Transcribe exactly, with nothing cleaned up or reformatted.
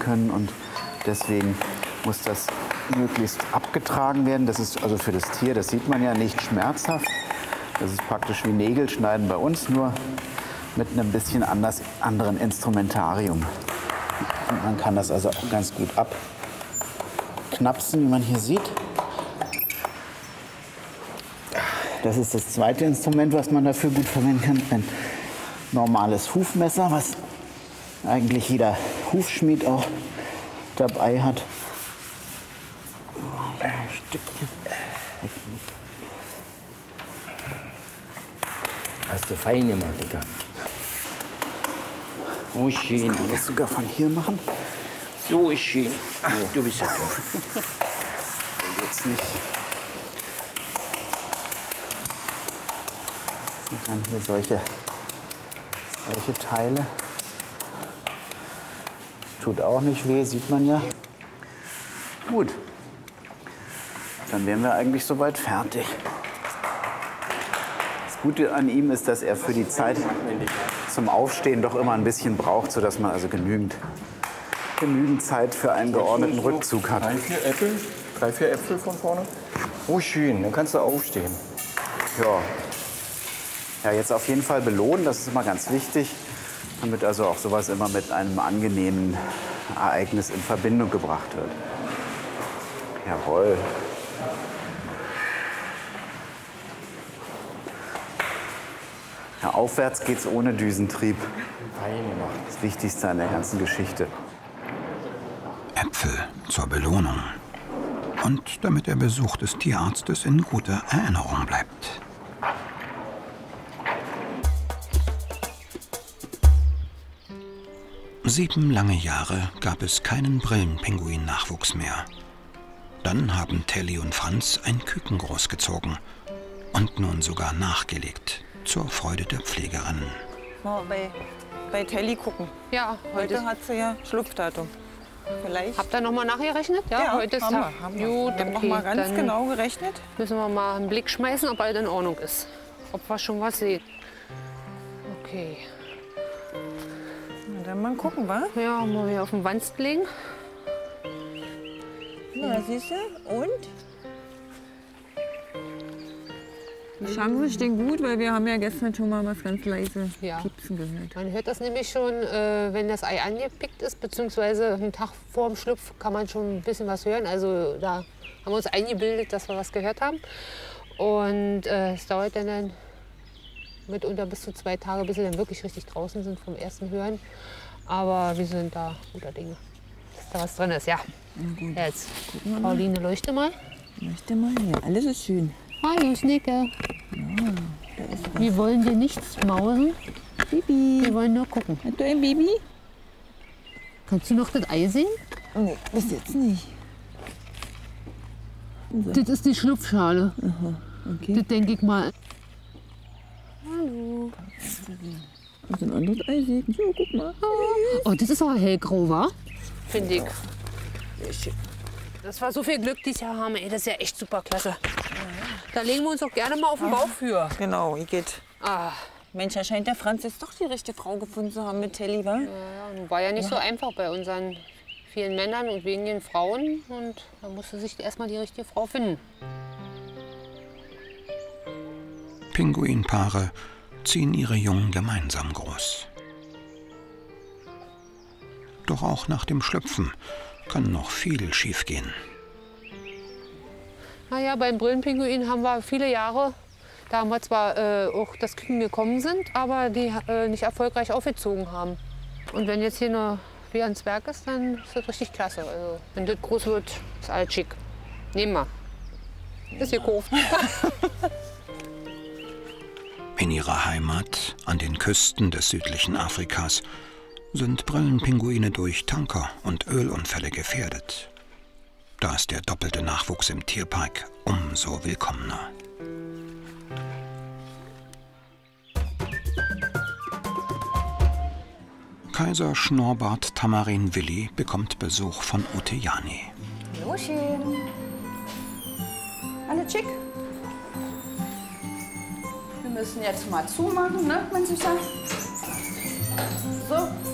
können. Und deswegen muss das möglichst abgetragen werden. Das ist also für das Tier, das sieht man ja, nicht schmerzhaft. Das ist praktisch wie Nägel schneiden bei uns, nur mit einem bisschen anders, anderen Instrumentarium. Und man kann das also auch ganz gut abknapsen, wie man hier sieht. Das ist das zweite Instrument, was man dafür gut verwenden kann. Ein normales Hufmesser, was eigentlich jeder Hufschmied auch dabei hat. Ein Stückchen. Hast du fein gemacht, Digga. Oh, schön. Das kann ich sogar von hier machen. So ist schön. Ach, du bist ja toll. Jetzt nicht. Und dann hier solche, solche Teile. Tut auch nicht weh, sieht man ja. Gut. Dann wären wir eigentlich soweit fertig. Das Gute an ihm ist, dass er für die Zeit zum Aufstehen doch immer ein bisschen braucht, sodass man also genügend, genügend Zeit für einen geordneten Rückzug hat. Drei, vier Äpfel, drei, vier Äpfel von vorne. Oh, schön, dann kannst du aufstehen. Ja. Ja, jetzt auf jeden Fall belohnen, das ist immer ganz wichtig, damit also auch sowas immer mit einem angenehmen Ereignis in Verbindung gebracht wird. Jawohl. Ja, aufwärts geht's ohne Düsentrieb. Das Wichtigste an der ganzen Geschichte. Äpfel zur Belohnung. Und damit der Besuch des Tierarztes in guter Erinnerung bleibt. Sieben lange Jahre gab es keinen Brillenpinguin-Nachwuchs mehr. Dann haben Telly und Franz ein Küken großgezogen und nun sogar nachgelegt, zur Freude der Pflegerinnen. Mal bei, bei Telly gucken. Ja, heute, Heute hat sie ja Schlupfdatum. Vielleicht. Habt ihr noch mal nachgerechnet? Ja, Ja, heute ist haben wir, Tag. haben wir. Gut, Wir haben noch okay, mal ganz dann genau gerechnet. müssen wir mal einen Blick schmeißen, ob alles in Ordnung ist. Ob wir schon was sehen. Okay. Na, dann mal gucken, wa? Ja, mal hier auf den Wanst legen. Na, siehst du? Und? Die Chancen stehen gut, weil wir haben ja gestern schon mal was ganz leise Ja. Piepsen gehört. Man hört das nämlich schon, äh, wenn das Ei angepickt ist, beziehungsweise einen Tag vor dem Schlupf kann man schon ein bisschen was hören. Also da haben wir uns eingebildet, dass wir was gehört haben. Und äh, es dauert dann, dann mitunter bis zu zwei Tage, bis sie dann wirklich richtig draußen sind vom ersten Hören. Aber wir sind da guter Dinge, dass da was drin ist, ja. Gut. Jetzt, Pauline, leuchte mal. Möchte mal hier, alles ist schön. Hallo, Schnicke. Wir wollen dir nichts mausen. Bibi. Wir wollen nur gucken. Hast du ein Baby? Kannst du noch das Ei sehen? Nee, bis jetzt nicht. Das ist die Schlupfschale. Aha, okay. Das denke ich mal. Hallo. Also ein anderes Ei sieht. So, guck mal. Oh, das ist aber hellgrau, wa? Finde ich. Das war so viel Glück dieses Jahr haben. Ey, das ist ja echt super klasse. Da legen wir uns auch gerne mal auf den Bauch für. Genau, ich geht. Ah, Mensch, da scheint der Franz jetzt doch die richtige Frau gefunden zu haben mit Telly, wa? ja, nun war ja nicht so einfach bei unseren vielen Männern und wenigen Frauen. Und da musste sich erstmal die richtige Frau finden. Pinguinpaare ziehen ihre Jungen gemeinsam groß. Doch auch nach dem Schlüpfen kann noch viel schiefgehen. Naja, beim Brillenpinguin haben wir viele Jahre, da haben wir zwar äh, auch das Küken gekommen sind, aber die äh, nicht erfolgreich aufgezogen haben. Und wenn jetzt hier nur wie ein Zwerg ist, dann ist das richtig klasse. Also, wenn das groß wird, ist alles schick. Nehmen wir. Ist gekauft. In ihrer Heimat, an den Küsten des südlichen Afrikas, sind Brillenpinguine durch Tanker und Ölunfälle gefährdet. Da ist der doppelte Nachwuchs im Tierpark umso willkommener. Kaiser Schnurrbart Tamarin Willi bekommt Besuch von Ute Jani. Loschen. Alle schick. Wir müssen jetzt mal zumachen, ne, mein Süßer? So.